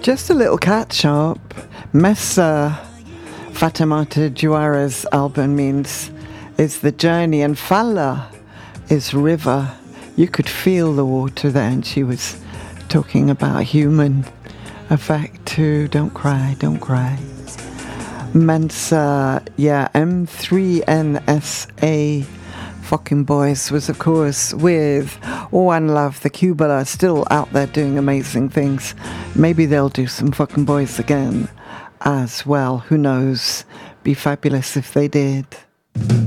Just a little catch up. Messa Fatimata Juara's album means is the journey, and Falla is river. You could feel the water there, and she was talking about human effect too. Don't cry, don't cry. Mensa, yeah, M3NSA Fucking Boys was, of course, with One Love, the Cubala, still out there doing amazing things. Maybe they'll do some Fucking Boys again as well. Who knows? Be fabulous if they did.